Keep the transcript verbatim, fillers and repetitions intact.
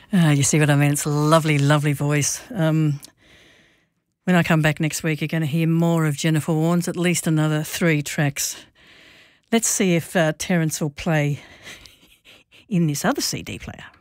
Uh, you see what I mean? It's a lovely, lovely voice. Um, when I come back next week, you're going to hear more of Jennifer Warnes, at least another three tracks. Let's see if uh, Terence will play in this other C D player.